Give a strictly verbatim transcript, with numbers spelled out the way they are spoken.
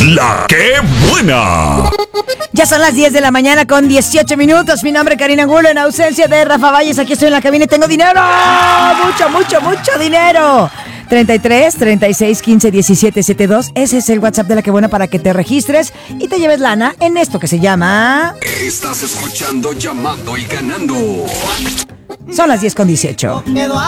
La que buena. Ya son las diez de la mañana con dieciocho minutos. Mi nombre es Karina Angulo, en ausencia de Rafa Valles. Aquí estoy en la cabina y tengo dinero. Mucho, mucho, mucho dinero. treinta y tres, treinta y seis, quince, diecisiete, setenta y dos. Ese es el WhatsApp de La que buena para que te registres y te lleves lana en esto que se llama... Estás escuchando Llamando y Ganando. Son las diez con dieciocho.